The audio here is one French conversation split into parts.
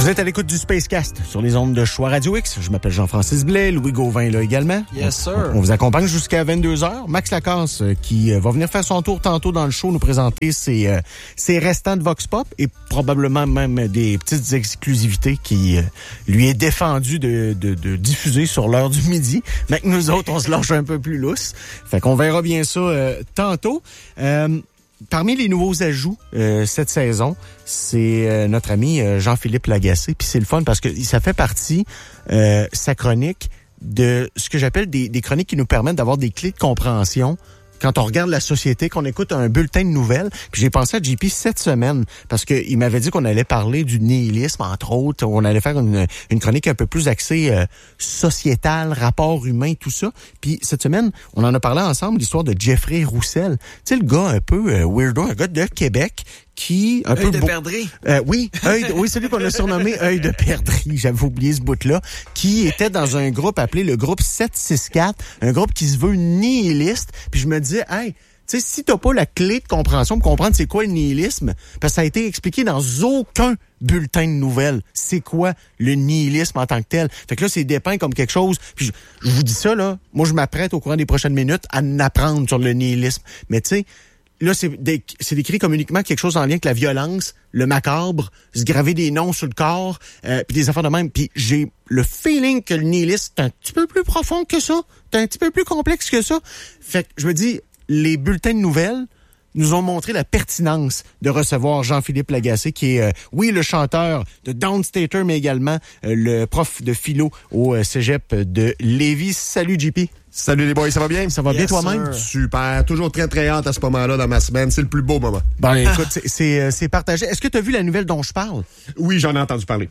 Vous êtes à l'écoute du Spacecast sur les ondes de Choix Radio X. Je m'appelle Jean-Francis Blais, Louis Gauvin là également. Yes, sir. On vous accompagne jusqu'à 22h. Max Lacasse qui va venir faire son tour tantôt dans le show, nous présenter ses restants de Vox Pop et probablement même des petites exclusivités qui lui est défendu de diffuser sur l'heure du midi. Mais que nous autres, on se lâche un peu plus lousse. Fait qu'on verra bien ça tantôt. Parmi les nouveaux ajouts cette saison, c'est notre ami Jean-Philippe Lagacé. Puis c'est le fun parce que ça fait partie, sa chronique, de ce que j'appelle des chroniques qui nous permettent d'avoir des clés de compréhension quand on regarde la société, qu'on écoute un bulletin de nouvelles. Puis j'ai pensé à JP cette semaine parce qu'il m'avait dit qu'on allait parler du nihilisme, entre autres. On allait faire une chronique un peu plus axée sociétale, rapport humain, tout ça. Puis cette semaine, on en a parlé ensemble, l'histoire de Jeffrey Roussel. Tu sais, le gars un peu weirdo, un gars de Québec qui... Œil de perdrix. Oui, celui qu'on a surnommé Œil de perdrix, j'avais oublié ce bout-là, qui était dans un groupe appelé le groupe 764, un groupe qui se veut nihiliste. Puis je me disais, hey, tu sais, si t'as pas la clé de compréhension pour comprendre c'est quoi le nihilisme, parce que ça a été expliqué dans aucun bulletin de nouvelles, c'est quoi le nihilisme en tant que tel. Fait que là, c'est dépeint comme quelque chose, puis je vous dis ça, là, moi je m'apprête au courant des prochaines minutes à en apprendre sur le nihilisme. Mais tu sais, là, c'est décrit comme uniquement quelque chose en lien avec la violence, le macabre, se graver des noms sur le corps, puis des affaires de même. Puis j'ai le feeling que le nihilisme est un petit peu plus profond que ça, c'est un petit peu plus complexe que ça. Fait que je me dis, les bulletins de nouvelles nous ont montré la pertinence de recevoir Jean-Philippe Lagacé, qui est, oui, le chanteur de Downstater, mais également le prof de philo au cégep de Lévis. Salut, JP. Salut les boys, ça va bien? Ça va bien toi-même? Super, toujours très très hâte à ce moment-là dans ma semaine, c'est le plus beau moment. Bon, écoute, c'est partagé. Est-ce que tu as vu la nouvelle dont je parle? Oui, j'en ai entendu parler.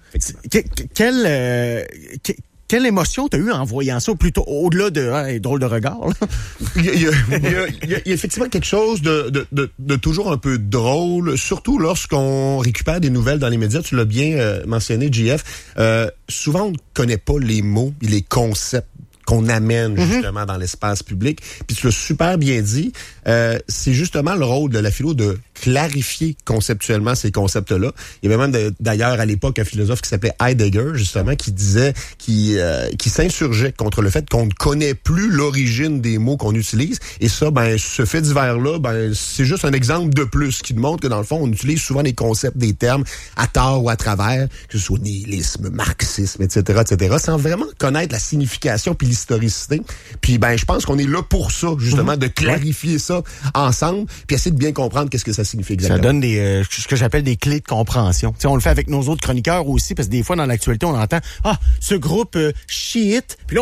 Quelle émotion t'as eu en voyant ça, plutôt au-delà de drôle de regard? Là? Il y a effectivement quelque chose de toujours un peu drôle, surtout lorsqu'on récupère des nouvelles dans les médias. Tu l'as bien mentionné, JF. Souvent, on ne connaît pas les mots et les concepts qu'on amène justement dans l'espace public. Puis tu l'as super bien dit, c'est justement le rôle de la philo de clarifier conceptuellement ces concepts-là. Il y avait même d'ailleurs à l'époque un philosophe qui s'appelait Heidegger, justement, qui disait, qui s'insurgeait contre le fait qu'on ne connaît plus l'origine des mots qu'on utilise. Et ça, ce fait divers-là, c'est juste un exemple de plus qui montre que dans le fond, on utilise souvent les concepts, des termes à tort ou à travers, que ce soit nihilisme, marxisme, etc., sans vraiment connaître la signification puis l'historicité. Puis je pense qu'on est là pour ça, justement, de clarifier ça ensemble, puis essayer de bien comprendre qu'est-ce que ça signifie exactement. Ça donne ce que j'appelle des clés de compréhension. T'sais, on le fait avec nos autres chroniqueurs aussi, parce que des fois, dans l'actualité, on entend ce groupe chiite, puis là,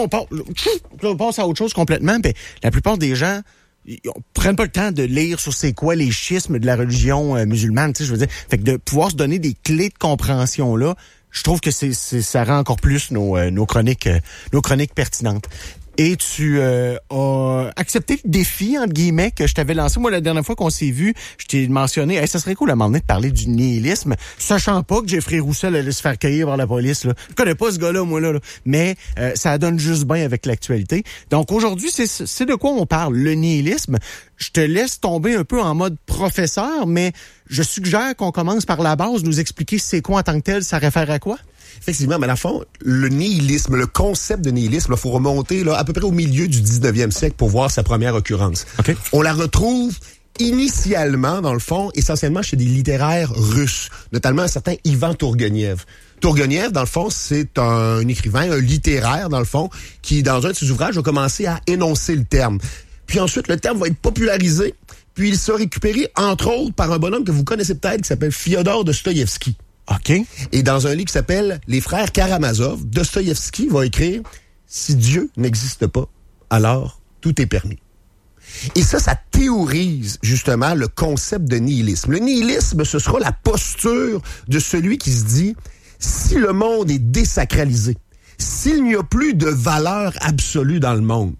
on passe à autre chose complètement. Puis la plupart des gens, ils prennent pas le temps de lire sur c'est quoi les schismes de la religion musulmane, je veux dire. Fait que de pouvoir se donner des clés de compréhension là, je trouve que ça rend encore plus nos chroniques pertinentes. Et tu as accepté le défi, entre guillemets, que je t'avais lancé. Moi, la dernière fois qu'on s'est vu, je t'ai mentionné, ça serait cool à un moment donné de parler du nihilisme, sachant pas que Jeffrey Roussel allait se faire cueillir par la police. Là. Je connais pas ce gars-là, moi, là. Mais ça donne juste bien avec l'actualité. Donc aujourd'hui, c'est de quoi on parle, le nihilisme. Je te laisse tomber un peu en mode professeur, mais je suggère qu'on commence par la base, nous expliquer c'est quoi en tant que tel, ça réfère à quoi? Effectivement, mais à la fond, le nihilisme, le concept de nihilisme, il faut remonter à peu près au milieu du 19e siècle pour voir sa première occurrence. Okay. On la retrouve initialement, dans le fond, essentiellement chez des littéraires russes, notamment un certain Ivan Tourgueniev. Tourgueniev, dans le fond, c'est un écrivain, un littéraire, dans le fond, qui, dans un de ses ouvrages, a commencé à énoncer le terme. Puis ensuite, le terme va être popularisé, puis il sera récupéré, entre autres, par un bonhomme que vous connaissez peut-être, qui s'appelle Fyodor Dostoïevski. OK. Et dans un livre qui s'appelle Les Frères Karamazov, Dostoïevski va écrire « Si Dieu n'existe pas, alors tout est permis ». Et ça théorise justement le concept de nihilisme. Le nihilisme, ce sera la posture de celui qui se dit « Si le monde est désacralisé, s'il n'y a plus de valeur absolue dans le monde,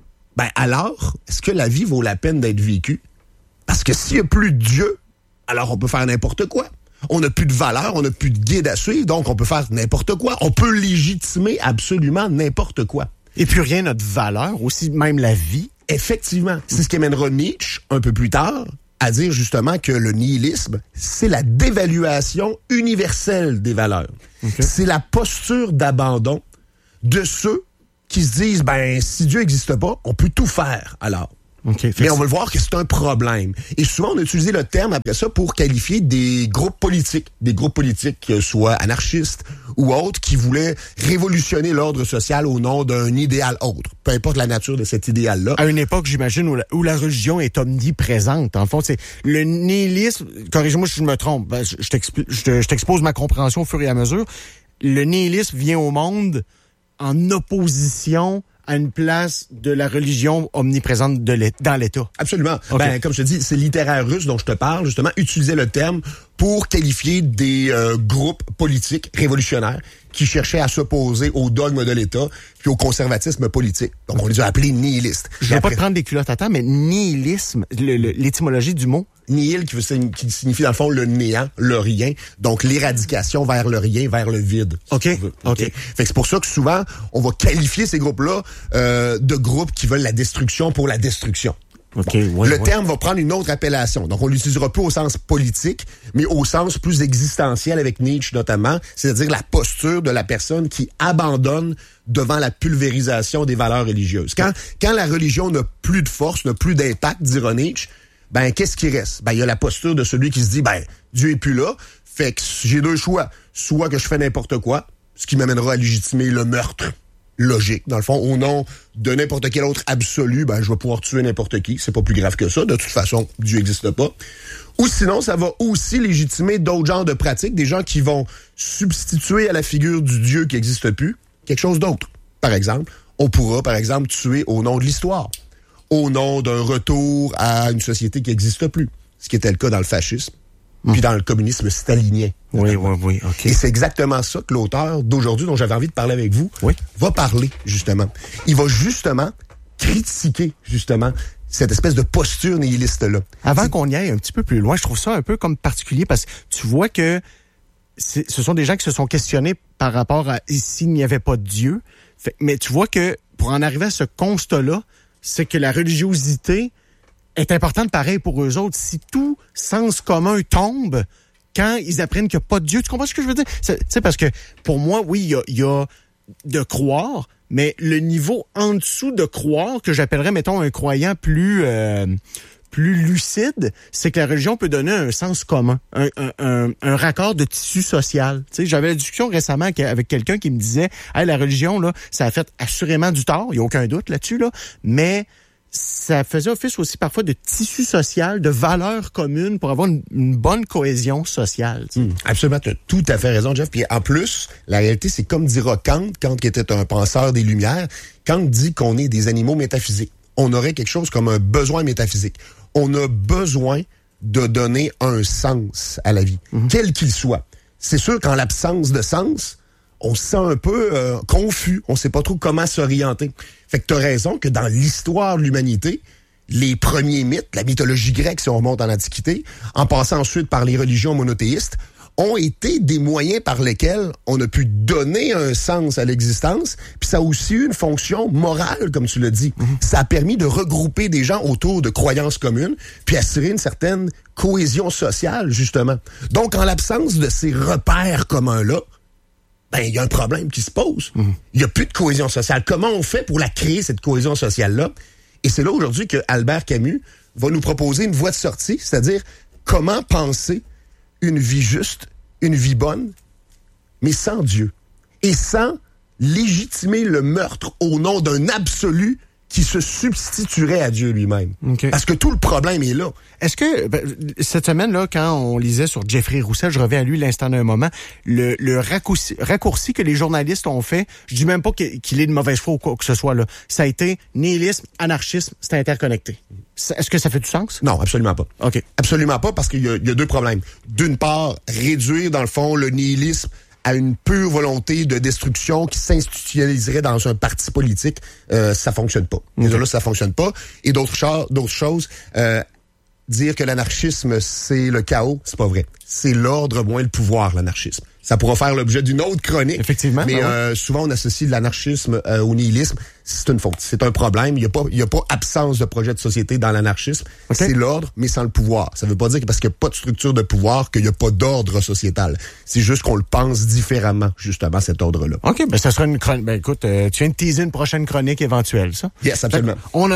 alors, est-ce que la vie vaut la peine d'être vécue? Parce que s'il n'y a plus de Dieu, alors on peut faire n'importe quoi. On n'a plus de valeur, on n'a plus de guide à suivre, donc on peut faire n'importe quoi. On peut légitimer absolument n'importe quoi. Et plus rien n'a de valeur, aussi même la vie. Effectivement. C'est ce qui amènera Nietzsche, un peu plus tard, à dire justement que le nihilisme, c'est la dévaluation universelle des valeurs. Okay. C'est la posture d'abandon de ceux qui se disent, si Dieu n'existe pas, on peut tout faire alors. Okay, mais on va le voir que c'est un problème. Et souvent, on a utilisé le terme après ça pour qualifier des groupes politiques soit anarchistes ou autres, qui voulaient révolutionner l'ordre social au nom d'un idéal autre, peu importe la nature de cet idéal-là. À une époque, j'imagine, où la religion est omniprésente. En fond, c'est le nihilisme, corrige-moi si je me trompe, je t'expose ma compréhension au fur et à mesure. Le nihilisme vient au monde en opposition à une place de la religion omniprésente dans l'État. Absolument. Okay. Comme je te dis, c'est littéraire russe dont je te parle, justement, utiliser le terme pour qualifier des groupes politiques révolutionnaires qui cherchaient à s'opposer au dogme de l'État puis au conservatisme politique. Donc, on les a appelés nihilistes. Je vais pas te prendre des culottes à temps, mais nihilisme, l'étymologie du mot? Nihil, qui signifie dans le fond le néant, le rien. Donc, l'éradication vers le rien, vers le vide. OK. Fait que c'est pour ça que souvent, on va qualifier ces groupes-là de groupes qui veulent la destruction pour la destruction. Okay, bon, le terme va prendre une autre appellation. Donc, on l'utilisera plus au sens politique, mais au sens plus existentiel avec Nietzsche notamment, c'est-à-dire la posture de la personne qui abandonne devant la pulvérisation des valeurs religieuses. Quand la religion n'a plus de force, n'a plus d'impact, dira Nietzsche, qu'est-ce qui reste? Il y a la posture de celui qui se dit, Dieu est plus là, fait que j'ai deux choix. Soit que je fais n'importe quoi, ce qui m'amènera à légitimer le meurtre. Logique. Dans le fond, au nom de n'importe quel autre absolu, je vais pouvoir tuer n'importe qui. C'est pas plus grave que ça. De toute façon, Dieu n'existe pas. Ou sinon, ça va aussi légitimer d'autres genres de pratiques, des gens qui vont substituer à la figure du Dieu qui n'existe plus quelque chose d'autre. Par exemple, on pourra, tuer au nom de l'histoire, au nom d'un retour à une société qui n'existe plus, ce qui était le cas dans le fascisme, puis dans le communisme stalinien. Oui, OK. Et c'est exactement ça que l'auteur d'aujourd'hui, dont j'avais envie de parler avec vous, va parler, justement. Il va justement critiquer, cette espèce de posture nihiliste-là. Avant qu'on y aille un petit peu plus loin, je trouve ça un peu comme particulier, parce que tu vois que ce sont des gens qui se sont questionnés par rapport à s'il n'y avait pas de Dieu. Mais tu vois que pour en arriver à ce constat-là, c'est que la religiosité est importante pareil pour eux autres. Si tout sens commun tombe quand ils apprennent qu'il n'y a pas de Dieu, tu comprends ce que je veux dire? C'est parce que pour moi, oui, il y a de croire, mais le niveau en dessous de croire, que j'appellerais, mettons, un croyant plus lucide, c'est que la religion peut donner un sens commun, un raccord de tissu social. Tu sais, j'avais une discussion récemment avec quelqu'un qui me disait, la religion, là, ça a fait assurément du tort, il n'y a aucun doute là-dessus, là, mais ça faisait office aussi parfois de tissu social, de valeurs communes pour avoir une bonne cohésion sociale. Absolument, tu as tout à fait raison, Jeff. Puis en plus, la réalité, c'est comme dira Kant qui était un penseur des Lumières. Kant dit qu'on est des animaux métaphysiques. On aurait quelque chose comme un besoin métaphysique. On a besoin de donner un sens à la vie, quel qu'il soit. C'est sûr qu'en l'absence de sens, on se sent un peu confus. On sait pas trop comment s'orienter. Fait que t'as raison que dans l'histoire de l'humanité, les premiers mythes, la mythologie grecque, si on remonte en Antiquité, en passant ensuite par les religions monothéistes, ont été des moyens par lesquels on a pu donner un sens à l'existence, puis ça a aussi eu une fonction morale, comme tu l'as dit. Ça a permis de regrouper des gens autour de croyances communes, puis assurer une certaine cohésion sociale, justement. Donc, en l'absence de ces repères communs-là, il y a un problème qui se pose. Il n'y a plus de cohésion sociale. Comment on fait pour la créer, cette cohésion sociale-là? Et c'est là aujourd'hui que Albert Camus va nous proposer une voie de sortie, c'est-à-dire comment penser une vie juste, une vie bonne, mais sans Dieu. Et sans légitimer le meurtre au nom d'un absolu qui se substituerait à Dieu lui-même. Okay. Parce que tout le problème est là. Est-ce que, cette semaine-là, quand on lisait sur Jeffrey Roussel, je reviens à lui l'instant d'un moment, le raccourci que les journalistes ont fait, je dis même pas qu'il est de mauvaise foi ou quoi que ce soit, là. Ça a été nihilisme, anarchisme, c'est interconnecté. Est-ce que ça fait du sens? Non, absolument pas. OK. Absolument pas, parce qu'il y a deux problèmes. D'une part, réduire, dans le fond, le nihilisme à une pure volonté de destruction qui s'institutionnaliserait dans un parti politique, ça fonctionne pas. Déjà là, ça fonctionne pas. Et d'autres choses, dire que l'anarchisme, c'est le chaos, c'est pas vrai. c'est l'ordre moins le pouvoir, l'anarchisme. Ça pourra faire l'objet d'une autre chronique. Effectivement. Mais souvent, on associe l'anarchisme au nihilisme. C'est une faute. C'est un problème. Il y a pas absence de projet de société dans l'anarchisme. Okay. C'est l'ordre, mais sans le pouvoir. Ça veut pas dire que parce qu'il n'y a pas de structure de pouvoir qu'il n'y a pas d'ordre sociétal. C'est juste qu'on le pense différemment, justement, cet ordre-là. OK, ben ça sera une chronique. Ben écoute, tu viens de teaser une prochaine chronique éventuelle, ça? Yes, absolument.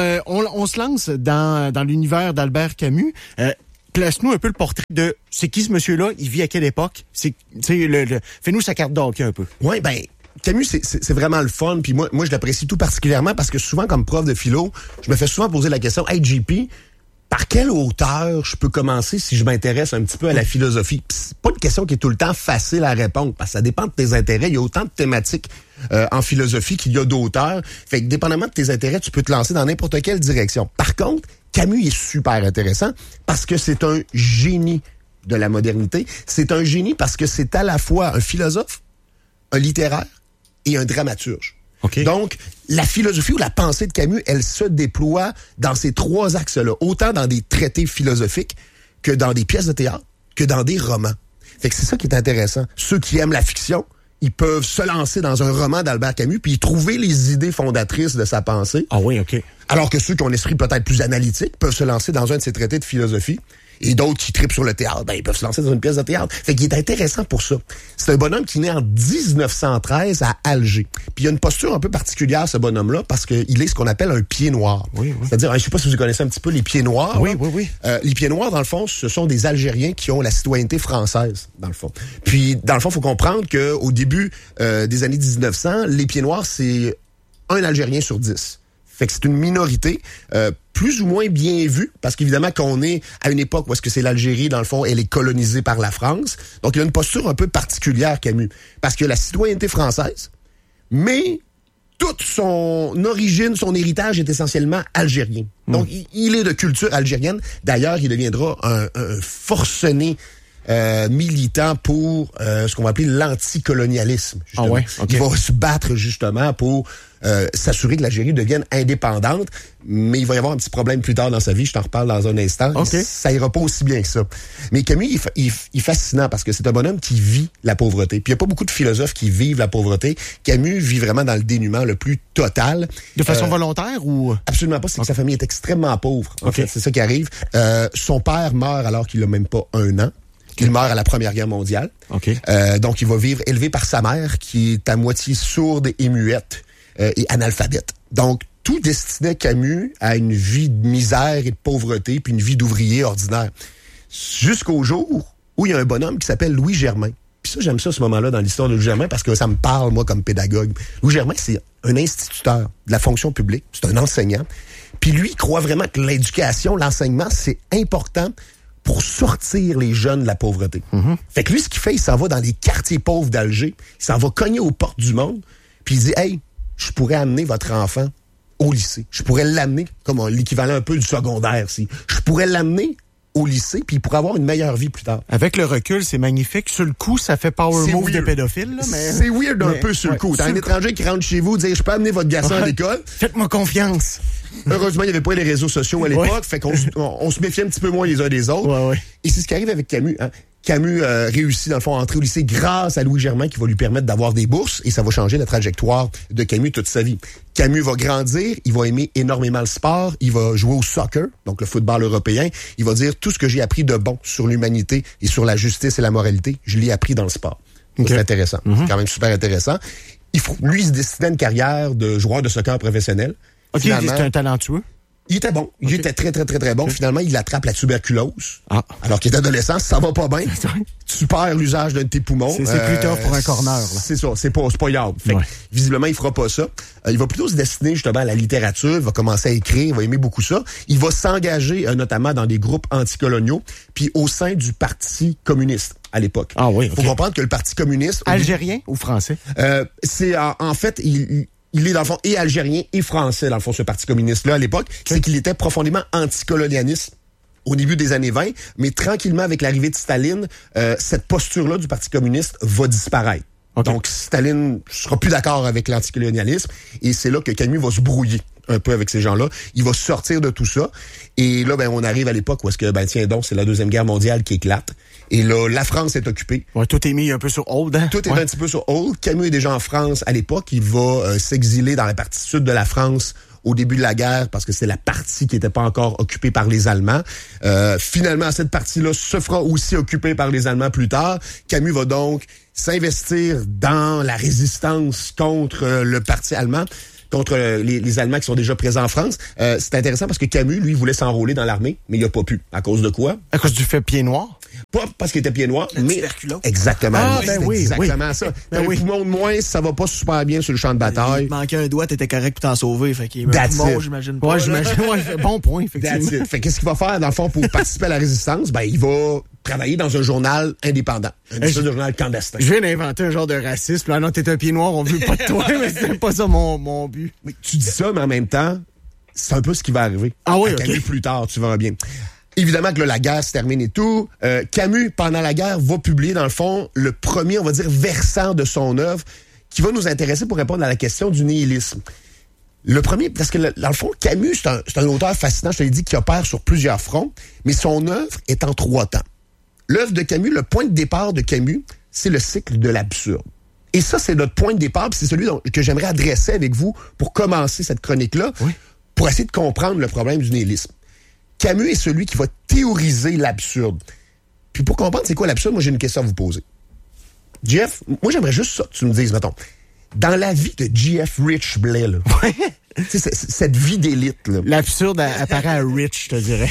On se lance dans l'univers d'Albert Camus. Place-nous un peu le portrait de c'est qui ce monsieur-là, il vit à quelle époque, fais-nous sa carte d'hockey un peu. Oui, ben Camus, c'est vraiment le fun, puis moi je l'apprécie tout particulièrement parce que souvent comme prof de philo, je me fais souvent poser la question, hey JP, par quel auteur je peux commencer si je m'intéresse un petit peu à la philosophie? Pis c'est pas une question qui est tout le temps facile à répondre, parce que ça dépend de tes intérêts. Il y a autant de thématiques en philosophie qu'il y a d'auteurs. Fait que dépendamment de tes intérêts, tu peux te lancer dans n'importe quelle direction. Par contre, Camus est super intéressant parce que c'est un génie de la modernité. C'est un génie parce que c'est à la fois un philosophe, un littéraire et un dramaturge. Okay. Donc, la philosophie ou la pensée de Camus, elle se déploie dans ces trois axes-là, autant dans des traités philosophiques que dans des pièces de théâtre, que dans des romans. Fait que c'est ça qui est intéressant. Ceux qui aiment la fiction, ils peuvent se lancer dans un roman d'Albert Camus puis y trouver les idées fondatrices de sa pensée. Ah oui, OK. Alors que ceux qui ont un esprit peut-être plus analytique peuvent se lancer dans un de ses traités de philosophie. Et d'autres qui trippent sur le théâtre, ben ils peuvent se lancer dans une pièce de théâtre. Fait qu'il est intéressant pour ça. C'est un bonhomme qui naît en 1913 à Alger. Puis il y a une posture un peu particulière, ce bonhomme-là, parce qu'il est ce qu'on appelle un pied noir. Oui, oui. C'est-à-dire, je sais pas si vous connaissez un petit peu les pieds noirs. Oui, oui, oui. Les pieds noirs, dans le fond, ce sont des Algériens qui ont la citoyenneté française, dans le fond. Puis, dans le fond, il faut comprendre qu'au début des années 1900, les pieds noirs, c'est un Algérien sur 10. Fait que c'est une minorité plus ou moins bien vue, parce qu'évidemment qu'on est à une époque où est-ce que c'est l'Algérie, dans le fond, elle est colonisée par la France. Donc, il a une posture un peu particulière, Camus, parce qu'il a la citoyenneté française, mais toute son origine, son héritage est essentiellement algérien. Donc, il est de culture algérienne. D'ailleurs, il deviendra un forcené militant pour ce qu'on va appeler l'anticolonialisme. Ah ouais? Okay. Il va se battre justement pour s'assurer que l'Algérie devienne indépendante, mais il va y avoir un petit problème plus tard dans sa vie, je t'en reparle dans un instant. Okay. Ça ira pas aussi bien que ça. Mais Camus, il est fascinant parce que c'est un bonhomme qui vit la pauvreté. Puis il y a pas beaucoup de philosophes qui vivent la pauvreté. Camus vit vraiment dans le dénuement le plus total. De façon volontaire ou? Absolument pas, c'est que sa famille est extrêmement pauvre. En fait, c'est ça qui arrive. Son père meurt alors qu'il a même pas 1 an. Il meurt à la Première Guerre mondiale. Okay. Donc, il va vivre élevé par sa mère, qui est à moitié sourde et muette et analphabète. Donc, tout destinait Camus à une vie de misère et de pauvreté, puis une vie d'ouvrier ordinaire. Jusqu'au jour où il y a un bonhomme qui s'appelle Louis Germain. Puis ça, j'aime ça, ce moment-là, dans l'histoire de Louis Germain, parce que ça me parle, moi, comme pédagogue. Louis Germain, c'est un instituteur de la fonction publique. C'est un enseignant. Puis lui, il croit vraiment que l'éducation, l'enseignement, c'est important pour sortir les jeunes de la pauvreté. Mm-hmm. Fait que lui, ce qu'il fait, il s'en va dans les quartiers pauvres d'Alger, il s'en va cogner aux portes du monde, puis il dit « Hey, je pourrais amener votre enfant au lycée. Je pourrais l'amener comme l'équivalent un peu du secondaire. Je pourrais l'amener au lycée, puis il pourrait avoir une meilleure vie plus tard. » Avec le recul, c'est magnifique. Sur le coup, ça fait power move de pédophile. Là, mais... C'est weird un peu sur le coup. T'as un étranger qui rentre chez vous, dire « Je peux amener votre garçon à l'école. » Faites-moi confiance. Heureusement, il n'y avait pas les réseaux sociaux à l'époque, fait qu'on se méfiait un petit peu moins les uns des autres. Ouais. Et c'est ce qui arrive avec Camus. Hein. Camus réussit, dans le fond, à entrer au lycée grâce à Louis Germain qui va lui permettre d'avoir des bourses et ça va changer la trajectoire de Camus toute sa vie. Camus va grandir, il va aimer énormément le sport, il va jouer au soccer, donc le football européen. Il va dire tout ce que j'ai appris de bon sur l'humanité et sur la justice et la moralité, je l'ai appris dans le sport. Okay. C'est intéressant. Mm-hmm. C'est quand même super intéressant. Lui, il se destinait à une carrière de joueur de soccer professionnel. OK, c'est un talentueux. Il était bon. Il était très, très, très, très bon. Okay. Finalement, il attrape la tuberculose. Alors qu'il est adolescent, ça va pas bien. Tu perds l'usage d'un de tes poumons. C'est plus tough pour un corner. Là. C'est ça. C'est pas yard. Fait que, visiblement, il fera pas ça. Il va plutôt se destiner justement à la littérature. Il va commencer à écrire. Il va aimer beaucoup ça. Il va s'engager notamment dans des groupes anticoloniaux puis au sein du Parti communiste à l'époque. Ah oui, Faut comprendre que le Parti communiste... Algérien ou français? C'est en fait... Il est, dans le fond, et algérien et français, dans le fond, ce Parti communiste-là, à l'époque. C'est qu'il était profondément anticolonialiste au début des années 20, mais tranquillement, avec l'arrivée de Staline, cette posture-là du Parti communiste va disparaître. Okay. Donc, Staline sera plus d'accord avec l'anticolonialisme, et c'est là que Camus va se brouiller un peu avec ces gens-là. Il va sortir de tout ça. Et là, on arrive à l'époque où est-ce que, tiens donc, c'est la Deuxième Guerre mondiale qui éclate. Et là, la France est occupée. Ouais, tout est mis un peu sur hold, hein? Tout est un petit peu sur hold. Camus est déjà en France à l'époque. Il va s'exiler dans la partie sud de la France au début de la guerre, parce que c'est la partie qui n'était pas encore occupée par les Allemands. Finalement, cette partie-là se fera aussi occupée par les Allemands plus tard. Camus va donc s'investir dans la résistance contre le parti allemand, contre les Allemands qui sont déjà présents en France. C'est intéressant parce que Camus, lui, voulait s'enrôler dans l'armée, mais il n'a pas pu. À cause de quoi? À cause du fait pied noir? Pas parce qu'il était pied noir, mais tuberculose. Exactement. Ah, c'est exactement ça. T'as un poumon de moins, ça va pas super bien sur le champ de bataille. Il manquait un doigt, t'étais correct pour t'en sauver. Fait qu'il est mort, j'imagine pas. Ouais, j'imagine. Ouais, bon point, effectivement. Fait qu'est-ce qu'il va faire, dans le fond, pour participer à la résistance? Il va travailler dans un journal indépendant. Un espèce de journal clandestin. Je viens d'inventer un genre de racisme. Là, non, t'es un pied noir, on veut pas de toi, mais c'était pas ça mon but. Mais tu dis ça, mais en même temps, c'est un peu ce qui va arriver. Ah oui, Camus plus tard, tu verras bien. Évidemment que là, la guerre se termine et tout. Camus, pendant la guerre, va publier, dans le fond, le premier, on va dire, versant de son œuvre qui va nous intéresser pour répondre à la question du nihilisme. Le premier, parce que dans le fond, Camus, c'est un auteur fascinant, je te l'ai dit, qui opère sur plusieurs fronts, mais son œuvre est en 3 temps. L'œuvre de Camus, le point de départ de Camus, c'est le cycle de l'absurde. Et ça, c'est notre point de départ, puis c'est celui que j'aimerais adresser avec vous pour commencer cette chronique-là, pour essayer de comprendre le problème du nihilisme. Camus est celui qui va théoriser l'absurde. Puis pour comprendre c'est quoi l'absurde, moi j'ai une question à vous poser. Jeff, moi j'aimerais juste ça que tu me dises, mettons. Dans la vie de J.F. Rich Blais, là, cette vie d'élite, là. L'absurde apparaît à Rich, je te dirais.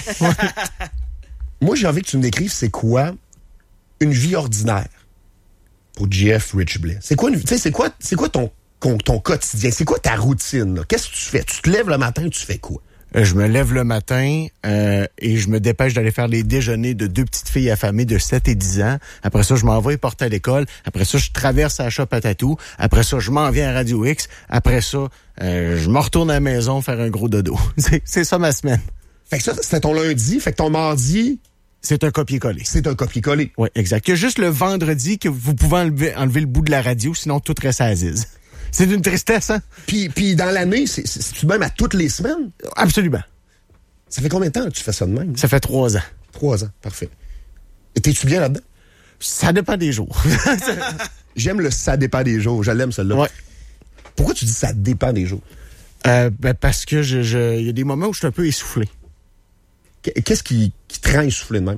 Moi j'ai envie que tu me décrives c'est quoi une vie ordinaire pour J.F. Rich Blais. C'est quoi ton quotidien? C'est quoi ta routine, là? Qu'est-ce que tu fais? Tu te lèves le matin, tu fais quoi? Je me lève le matin et je me dépêche d'aller faire les déjeuners de 2 petites filles affamées de 7 et 10 ans. Après ça, je m'en vais les porter à l'école. Après ça, je traverse la shop à tatou. Après ça, je m'en viens à Radio X. Après ça, je me retourne à la maison faire un gros dodo. C'est ça ma semaine. Fait que ça, c'était ton lundi. Fait que ton mardi... C'est un copier-coller. C'est un copier-coller. Oui, exact. Il y a juste le vendredi que vous pouvez enlever le bout de la radio, sinon tout reste à Aziz. C'est d'une tristesse, hein? Puis dans l'année, c'est-tu même à toutes les semaines? Absolument. Ça fait combien de temps que tu fais ça de même? Ça fait 3 ans. 3 ans, parfait. Et t'es-tu bien là-dedans? Ça dépend des jours. J'aime le « ça dépend des jours ». Je l'aime, celle-là. Ouais. Pourquoi tu dis « ça dépend des jours » ? Parce que il y a des moments où je suis un peu essoufflé. Qu'est-ce qui te rend essoufflé de même?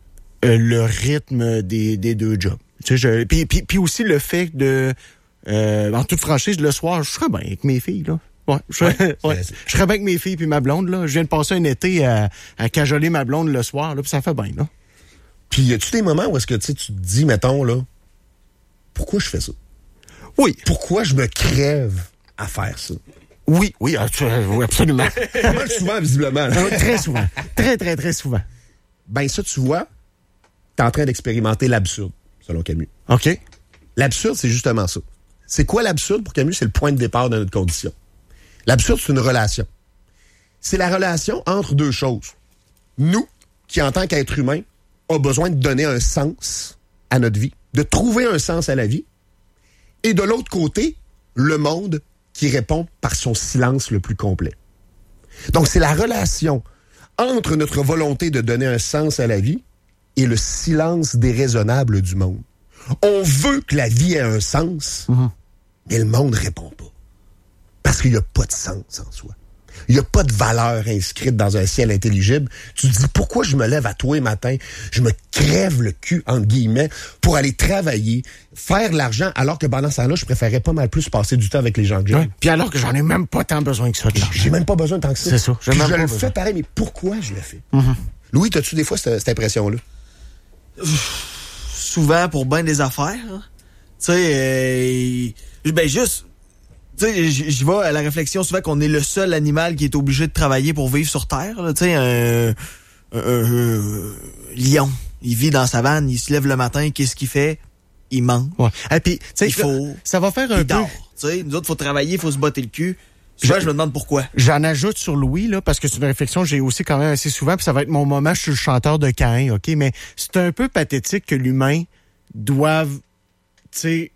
Le rythme des 2 jobs. Tu sais, puis aussi le fait de... en toute franchise, le soir, je serais bien avec mes filles, là. Ouais, je serais bien avec mes filles puis ma blonde, là. Je viens de passer un été à cajoler ma blonde le soir, là, puis ça fait bien, là. Puis y a-tu des moments où est-ce que tu te dis, mettons, là, pourquoi je fais ça? Oui. Pourquoi je me crève à faire ça? Oui, absolument. Pas mal souvent, visiblement. Là. Très souvent. Très, très, très souvent. Ben ça, tu vois, t'es en train d'expérimenter l'absurde, selon Camus. OK. L'absurde, c'est justement ça. C'est quoi l'absurde pour Camus? C'est le point de départ de notre condition. L'absurde, c'est une relation. C'est la relation entre 2 choses. Nous, qui en tant qu'être humain, a besoin de donner un sens à notre vie, de trouver un sens à la vie. Et de l'autre côté, le monde qui répond par son silence le plus complet. Donc, c'est la relation entre notre volonté de donner un sens à la vie et le silence déraisonnable du monde. On veut que la vie ait un sens, mais le monde ne répond pas. Parce qu'il n'y a pas de sens en soi. Il n'y a pas de valeur inscrite dans un ciel intelligible. Tu te dis, pourquoi je me lève à tous les matins, je me crève le cul, entre guillemets, pour aller travailler, faire de l'argent, alors que pendant ce temps-là, je préférais pas mal plus passer du temps avec les gens que j'aime. Ouais. Puis alors que j'en ai même pas tant besoin que ça de l'argent. J'ai même pas besoin de tant que ça. C'est ça. Je le fais pareil, mais pourquoi je le fais? Louis, t'as-tu des fois cette impression-là? Souvent pour bien des affaires. Hein. Tu sais, juste... Tu sais, j'y vais à la réflexion souvent qu'on est le seul animal qui est obligé de travailler pour vivre sur Terre. Tu sais, un lion, il vit dans sa savane, il se lève le matin, qu'est-ce qu'il fait? Il mange. Ouais. Et puis, tu sais, ça va faire un peu... dort. Tu sais, nous autres, faut travailler, faut se botter le cul. Souvent, je me demande pourquoi. J'en ajoute sur Louis, là, parce que c'est une réflexion que j'ai aussi quand même assez souvent, puis ça va être mon moment, je suis le chanteur de Caïn, OK? Mais c'est un peu pathétique que l'humain doive, tu sais,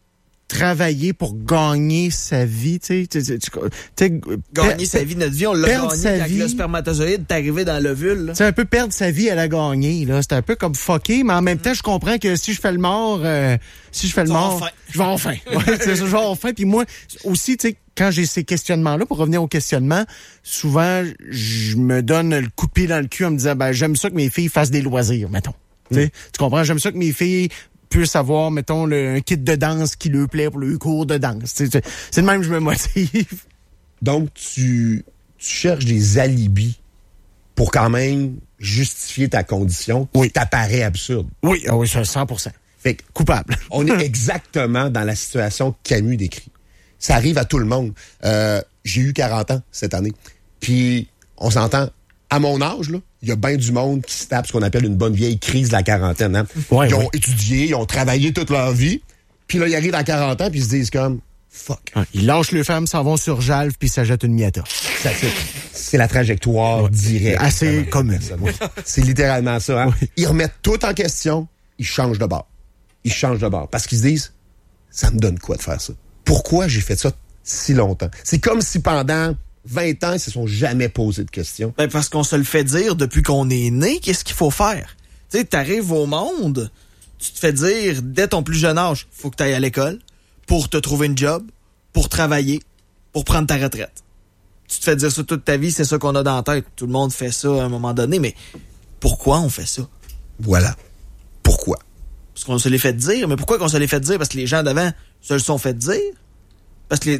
travailler pour gagner sa vie, tu sais. Gagner sa vie, notre vie, on l'a gagné quand vie. Le spermatozoïde est arrivé dans l'ovule. C'est un peu perdre sa vie à la gagner, là. C'est un peu comme fucké, mais en même temps, je comprends que si je fais le mort, je vais avoir faim. Ouais, c'est ça, je vais avoir faim. Puis moi, aussi, tu sais, quand j'ai ces questionnements-là, pour revenir au questionnement, souvent, je me donne le coup de pied dans le cul en me disant, j'aime ça que mes filles fassent des loisirs, mettons. Tu comprends? J'aime ça que mes filles puissent avoir, mettons, un kit de danse qui leur plaît pour le cours de danse. C'est de même que je me motive. Donc, tu cherches des alibis pour quand même justifier ta condition qui t'apparaît absurde. Oui, ça, 100%. Fait que, coupable. On est exactement dans la situation que Camus décrit. Ça arrive à tout le monde. J'ai eu 40 ans cette année. Puis, on s'entend, à mon âge, là, il y a bien du monde qui se tape ce qu'on appelle une bonne vieille crise de la quarantaine. Hein? Ils ont étudié, ils ont travaillé toute leur vie, puis là, ils arrivent à 40 ans, puis ils se disent comme, fuck. Ils lâchent les femmes, s'en vont sur Jalve, puis s'achètent une Miata. C'est la trajectoire directe. Assez commune. C'est littéralement ça. Hein? Oui. Ils remettent tout en question, ils changent de bord. Parce qu'ils se disent, ça me donne quoi de faire ça? Pourquoi j'ai fait ça si longtemps? C'est comme si pendant 20 ans, ils se sont jamais posé de questions. Parce qu'on se le fait dire depuis qu'on est né, qu'est-ce qu'il faut faire? Tu sais, t'arrives au monde, tu te fais dire, dès ton plus jeune âge, faut que t'ailles à l'école pour te trouver une job, pour travailler, pour prendre ta retraite. Tu te fais dire ça toute ta vie, c'est ça qu'on a dans la tête. Tout le monde fait ça à un moment donné, mais pourquoi on fait ça? Voilà. Pourquoi? Parce qu'on se l'est fait dire. Mais pourquoi qu'on se l'est fait dire? Parce que les gens d'avant se le sont fait dire. Parce que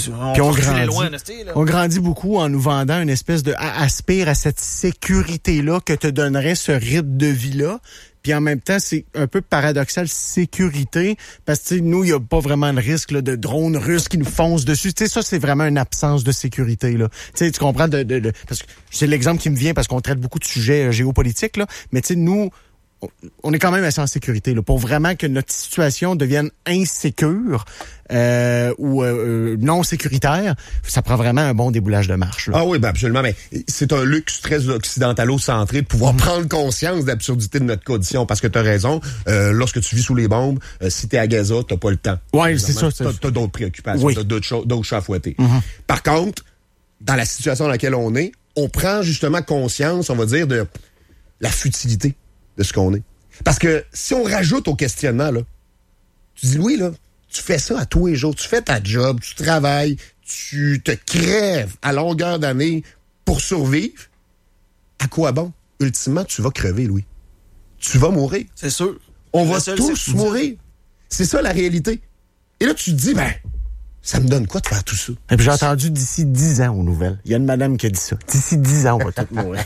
on grandit beaucoup en nous vendant une espèce de aspire à cette sécurité-là que te donnerait ce rythme de vie-là. Puis en même temps, c'est un peu paradoxal, sécurité, parce que nous, il n'y a pas vraiment de risque là, de drones russes qui nous foncent dessus. Tu sais, ça, c'est vraiment une absence de sécurité. Là. Tu comprends? Parce que c'est l'exemple qui me vient parce qu'on traite beaucoup de sujets géopolitiques, là. Mais tu sais, nous, on est quand même assez en sécurité là, pour vraiment que notre situation devienne insécure ou non sécuritaire. Ça prend vraiment un bon déboulage de marche. Là. Ah oui, absolument. Mais c'est un luxe très occidentalo-centré de pouvoir prendre conscience de l'absurdité de notre condition. Parce que tu as raison, lorsque tu vis sous les bombes, si t'es à Gaza, t'as pas le temps. Oui, c'est ça. T'as d'autres préoccupations, t'as d'autres chats à fouetter. Par contre, dans la situation dans laquelle on est, on prend justement conscience, on va dire, de la futilité de ce qu'on est. Parce que si on rajoute au questionnement, là, tu dis, oui, là, tu fais ça à tous les jours, tu fais ta job, tu travailles, tu te crèves à longueur d'année pour survivre. À quoi bon? Ultimement, tu vas crever, Louis. Tu vas mourir. C'est sûr. On va tous mourir. C'est ça la réalité. Et là, tu te dis, ça me donne quoi de faire tout ça? Et puis j'ai entendu d'ici 10 ans aux nouvelles. Il y a une madame qui a dit ça. D'ici 10 ans, on va tous mourir.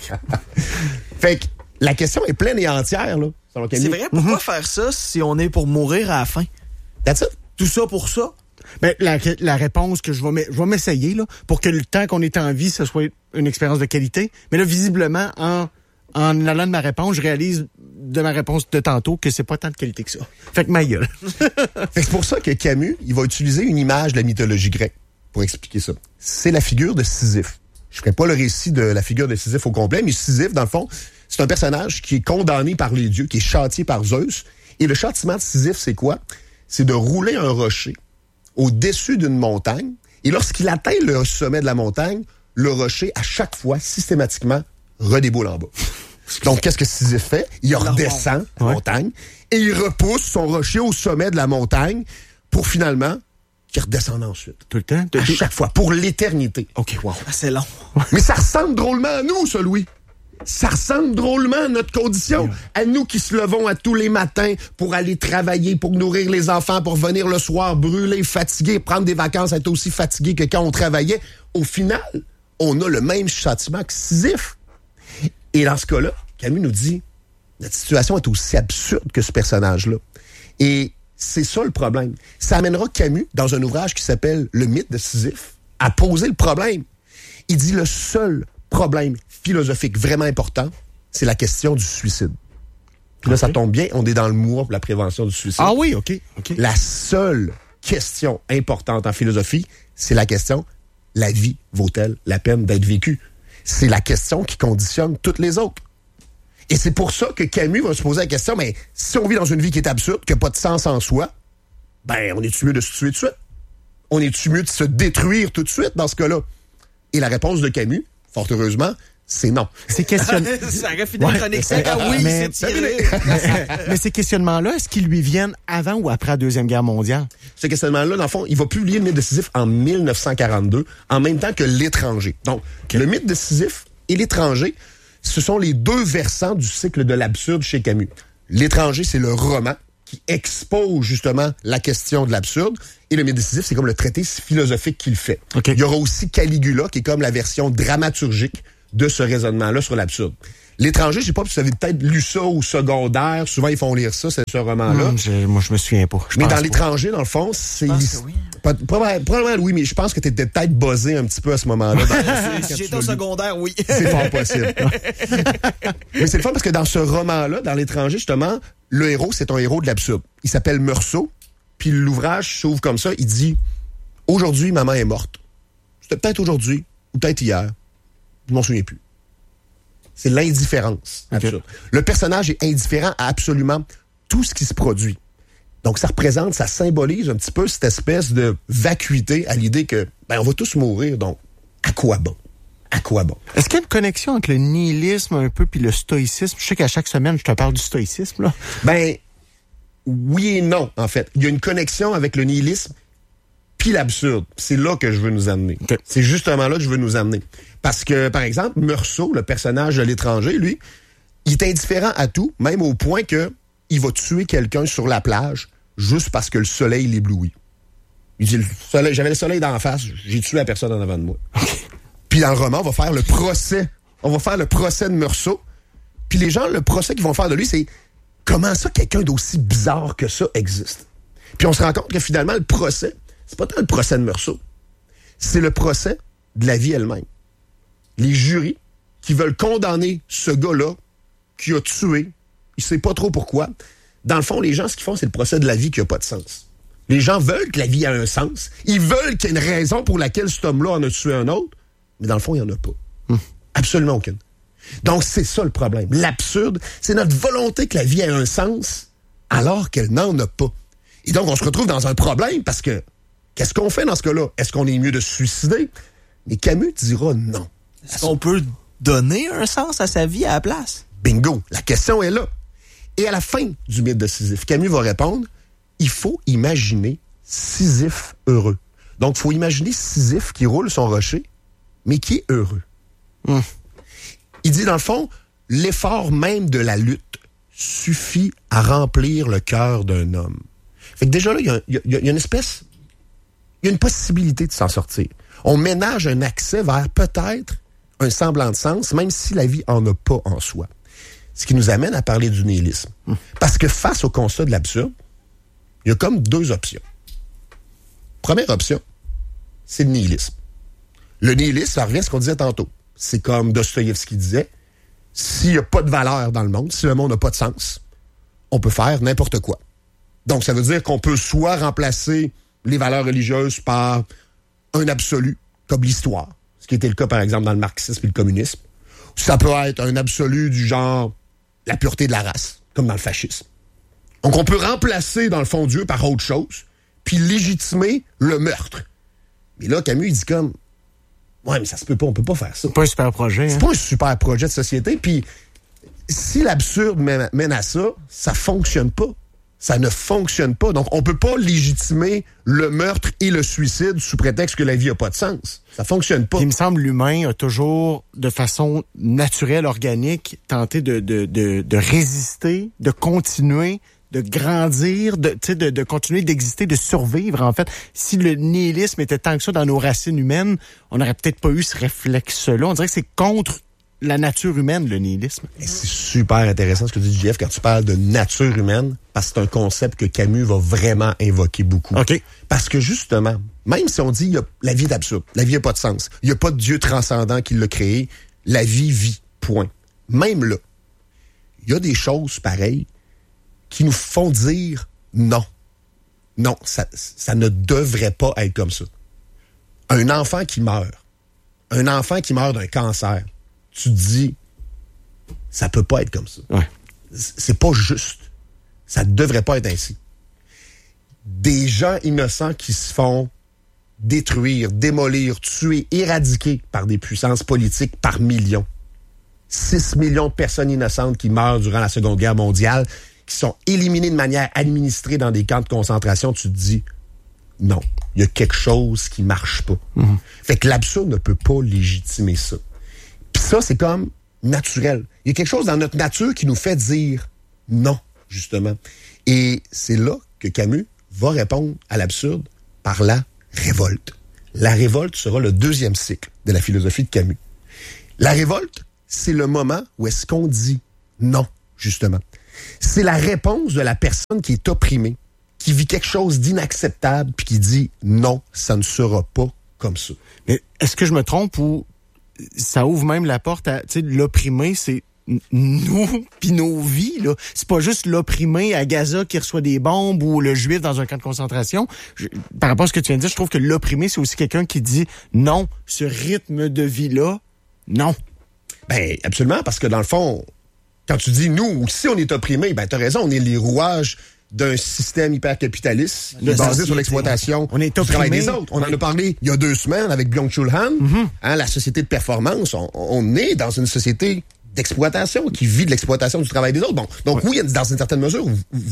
Fait que la question est pleine et entière, là. C'est vrai, pourquoi faire ça si on est pour mourir à la fin? That's it. Tout ça pour ça? Ben, la réponse que je vais m'essayer, là, pour que le temps qu'on est en vie, ce soit une expérience de qualité. Mais là, visiblement, en allant de ma réponse, je réalise de ma réponse de tantôt que c'est pas tant de qualité que ça. Fait que ma gueule. C'est pour ça que Camus, il va utiliser une image de la mythologie grecque pour expliquer ça. C'est la figure de Sisyphe. Je ferai pas le récit de la figure de Sisyphe au complet, mais Sisyphe, dans le fond, c'est un personnage qui est condamné par les dieux, qui est châtié par Zeus. Et le châtiment de Sisyphe, c'est quoi? C'est de rouler un rocher au-dessus d'une montagne. Et lorsqu'il atteint le sommet de la montagne, le rocher, à chaque fois, systématiquement, redéboule en bas. Donc, qu'est-ce que Sisyphe fait? Il redescend la montagne et il repousse son rocher au sommet de la montagne pour finalement qu'il redescende ensuite. Tout le temps? À chaque fois, pour l'éternité. OK, wow. C'est long. Mais ça ressemble drôlement à nous, ça, Louis. Ça ressemble drôlement à notre condition. À nous qui se levons à tous les matins pour aller travailler, pour nourrir les enfants, pour venir le soir brûler, fatigué, prendre des vacances, être aussi fatigué que quand on travaillait. Au final, on a le même châtiment que Sisyphe. Et dans ce cas-là, Camus nous dit, notre situation est aussi absurde que ce personnage-là. Et c'est ça le problème. Ça amènera Camus, dans un ouvrage qui s'appelle « Le mythe de Sisyphe », à poser le problème. Il dit le seul problème philosophique vraiment important, c'est la question du suicide. Puis là, ça tombe bien, on est dans le mois pour la prévention du suicide. Ah oui, OK. La seule question importante en philosophie, c'est la question, la vie vaut-elle la peine d'être vécue? C'est la question qui conditionne toutes les autres. Et c'est pour ça que Camus va se poser la question, mais si on vit dans une vie qui est absurde, qui n'a pas de sens en soi, ben, on est-tu mieux de se tuer tout de suite? On est-tu mieux de se détruire tout de suite dans ce cas-là? Et la réponse de Camus, fort heureusement, c'est non. Ces questionnements. Ça aurait fini chronique sec. Ah oui, mais- c'est tiré. Mais ces questionnements-là, est-ce qu'ils lui viennent avant ou après la Deuxième Guerre mondiale? Ce questionnement-là, dans le fond, il va publier le mythe de Sisyphe en 1942, en même temps que L'étranger. Donc, le mythe de Sisyphe et L'étranger, ce sont les deux versants du cycle de l'absurde chez Camus. L'étranger, c'est le roman qui expose justement la question de l'absurde, et le mythe de Sisyphe, c'est comme le traité philosophique qu'il fait. Okay. Il y aura aussi Caligula, qui est comme la version dramaturgique de ce raisonnement-là sur l'absurde. L'étranger, je sais pas si vous avez peut-être lu ça au secondaire. Souvent, ils font lire ça, ce roman-là. Moi, je me souviens pas. Mais dans L'étranger, dans le fond, c'est... oui. Probablement, oui, mais je pense que t'étais peut-être buzzé un petit peu à ce moment-là. Si j'étais au secondaire, oui. C'est fort possible. Mais c'est le fun parce que dans ce roman-là, dans L'étranger, justement, le héros, c'est un héros de l'absurde. Il s'appelle Meursault, puis l'ouvrage s'ouvre comme ça. Il dit « Aujourd'hui, maman est morte. C'était peut-être aujourd'hui, ou peut-être hier. Je m'en souviens plus. » C'est l'indifférence absurde. Le personnage est indifférent à absolument tout ce qui se produit. Donc, ça représente, ça symbolise un petit peu cette espèce de vacuité à l'idée que, ben, on va tous mourir, donc, à quoi bon? À quoi bon? Est-ce qu'il y a une connexion entre le nihilisme un peu puis le stoïcisme? Je sais qu'à chaque semaine, je te parle du stoïcisme, là. Ben, oui et non, en fait. Il y a une connexion avec le nihilisme puis l'absurde. C'est là que je veux nous amener. Okay. C'est justement là que je veux nous amener. Parce que, par exemple, Meursault, le personnage de L'étranger, lui, il est indifférent à tout, même au point que il va tuer quelqu'un sur la plage juste parce que le soleil l'éblouit. Il dit, j'avais le soleil d'en face, j'ai tué la personne en avant de moi. Puis dans le roman, on va faire le procès. On va faire le procès de Meursault. Puis les gens, le procès qu'ils vont faire de lui, c'est comment ça quelqu'un d'aussi bizarre que ça existe? Puis on se rend compte que finalement, le procès, c'est pas tant le procès de Meursault. C'est le procès de la vie elle-même. Les jurys qui veulent condamner ce gars-là qui a tué, il sait pas trop pourquoi. Dans le fond, les gens, ce qu'ils font, c'est le procès de la vie qui a pas de sens. Les gens veulent que la vie ait un sens. Ils veulent qu'il y ait une raison pour laquelle cet homme-là en a tué un autre. Mais dans le fond, il n'y en a pas. Absolument aucune. Donc, c'est ça le problème. L'absurde, c'est notre volonté que la vie ait un sens alors qu'elle n'en a pas. Et donc, on se retrouve dans un problème parce que qu'est-ce qu'on fait dans ce cas-là? Est-ce qu'on est mieux de se suicider? Mais Camus dira non. Est-ce qu'on peut donner un sens à sa vie à la place? Bingo! La question est là. Et à la fin du mythe de Sisyphe, Camus va répondre, il faut imaginer Sisyphe heureux. Donc, il faut imaginer Sisyphe qui roule son rocher, mais qui est heureux. Il dit, dans le fond, l'effort même de la lutte suffit à remplir le cœur d'un homme. Fait que déjà là, il y a une espèce... Il y a une possibilité de s'en sortir. On ménage un accès vers peut-être un semblant de sens, même si la vie en a pas en soi. Ce qui nous amène à parler du nihilisme. Parce que face au constat de l'absurde, il y a comme deux options. Première option, c'est le nihilisme. Le nihilisme, ça revient à ce qu'on disait tantôt. C'est comme Dostoïevski disait, s'il n'y a pas de valeur dans le monde, si le monde n'a pas de sens, on peut faire n'importe quoi. Donc, ça veut dire qu'on peut soit remplacer les valeurs religieuses par un absolu, comme l'histoire, ce qui était le cas, par exemple, dans le marxisme et le communisme. Ça peut être un absolu du genre la pureté de la race, comme dans le fascisme. Donc, on peut remplacer, dans le fond, Dieu par autre chose, puis légitimer le meurtre. Mais là, Camus, il dit comme, ouais, mais ça se peut pas, on peut pas faire ça. C'est pas un super projet. C'est pas un super projet de société, puis si l'absurde mène à ça, ça fonctionne pas. Ça ne fonctionne pas. Donc, on peut pas légitimer le meurtre et le suicide sous prétexte que la vie a pas de sens. Ça fonctionne pas. Il me semble l'humain a toujours, de façon naturelle, organique, tenté de résister, de continuer, de grandir, de continuer d'exister, de survivre, en fait. Si le nihilisme était tant que ça dans nos racines humaines, on n'aurait peut-être pas eu ce réflexe-là. On dirait que c'est contre la nature humaine, le nihilisme. Et c'est super intéressant ce que dit JF quand tu parles de nature humaine, parce que c'est un concept que Camus va vraiment invoquer beaucoup. OK. Parce que justement, même si on dit la vie est absurde, la vie n'a pas de sens, il n'y a pas de Dieu transcendant qui l'a créé, la vie vit, point. Même là, il y a des choses pareilles qui nous font dire non. Non, ça ne devrait pas être comme ça. Un enfant qui meurt d'un cancer, tu te dis, ça peut pas être comme ça. Ouais. C'est pas juste. Ça devrait pas être ainsi. des gens innocents qui se font détruire, démolir, tuer, éradiquer par des puissances politiques par millions. 6 millions de personnes innocentes qui meurent durant la Seconde Guerre mondiale, qui sont éliminées de manière administrée dans des camps de concentration, tu te dis, non, il y a quelque chose qui marche pas. Mm-hmm. Fait que l'absurde ne peut pas légitimer ça. Puis ça, c'est comme naturel. Il y a quelque chose dans notre nature qui nous fait dire non, justement. Et c'est là que Camus va répondre à l'absurde par la révolte. La révolte sera le deuxième cycle de la philosophie de Camus. La révolte, c'est le moment où est-ce qu'on dit non, justement. C'est la réponse de la personne qui est opprimée, qui vit quelque chose d'inacceptable, puis qui dit non, ça ne sera pas comme ça. Mais est-ce que je me trompe ou ça ouvre même la porte à, tu sais, l'opprimé, c'est nous puis nos vies, là. C'est pas juste l'opprimé à Gaza qui reçoit des bombes ou le juif dans un camp de concentration. Par rapport à ce que tu viens de dire, je trouve que l'opprimé, c'est aussi quelqu'un qui dit non, ce rythme de vie-là, non. Ben, absolument, parce que dans le fond, quand tu dis nous, si on est opprimé, ben, t'as raison, on est les rouages d'un système hyper-capitaliste basé sur l'exploitation du travail des autres. On en a parlé il y a 2 semaines avec Byung-Chul Han, la société de performance. On est dans une société d'exploitation qui vit de l'exploitation du travail des autres. Bon, donc oui, dans une certaine mesure,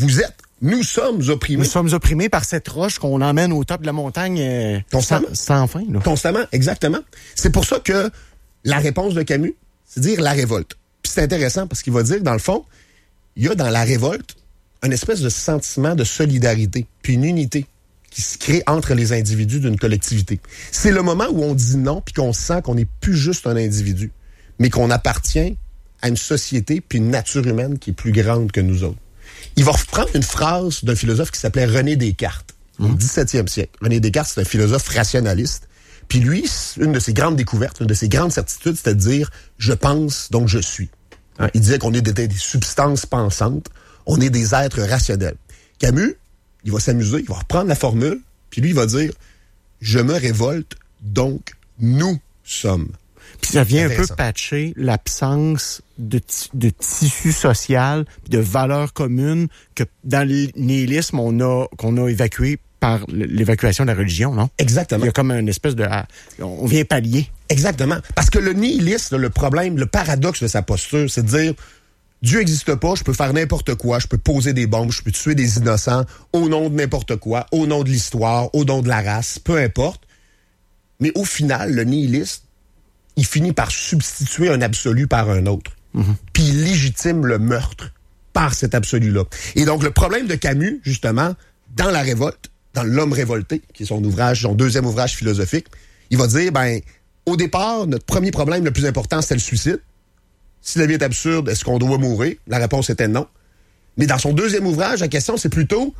nous sommes opprimés. Nous sommes opprimés par cette roche qu'on emmène au top de la montagne sans fin. Là. Constamment, exactement. C'est pour ça que la réponse de Camus, c'est dire la révolte. Puis c'est intéressant parce qu'il va dire, dans le fond, il y a dans la révolte une espèce de sentiment de solidarité, puis une unité qui se crée entre les individus d'une collectivité. C'est le moment où on dit non, puis qu'on sent qu'on n'est plus juste un individu, mais qu'on appartient à une société puis une nature humaine qui est plus grande que nous autres. Il va reprendre une phrase d'un philosophe qui s'appelait René Descartes, au 17e siècle. René Descartes, c'est un philosophe rationaliste. Puis lui, une de ses grandes découvertes, une de ses grandes certitudes, c'était de dire « je pense, donc je suis ». Il disait qu'on est des substances pensantes, on est des êtres rationnels. Camus, il va s'amuser, il va reprendre la formule, puis lui, il va dire « je me révolte, donc nous sommes ». Puis ça vient un peu patcher l'absence de tissu social, de valeurs communes que dans le nihilisme, qu'on a évacué par l'évacuation de la religion, non? Exactement. Il y a comme une espèce de... on vient pallier. Exactement. Parce que le nihilisme, le problème, le paradoxe de sa posture, c'est de dire Dieu n'existe pas, je peux faire n'importe quoi, je peux poser des bombes, je peux tuer des innocents au nom de n'importe quoi, au nom de l'histoire, au nom de la race, peu importe. Mais au final, le nihiliste, il finit par substituer un absolu par un autre. Puis il légitime le meurtre par cet absolu-là. Et donc, le problème de Camus, justement, dans La Révolte, dans L'Homme révolté, qui est son deuxième ouvrage philosophique, il va dire, au départ, notre premier problème le plus important, c'était le suicide. Si la vie est absurde, est-ce qu'on doit mourir? La réponse était non. Mais dans son deuxième ouvrage, la question, c'est plutôt,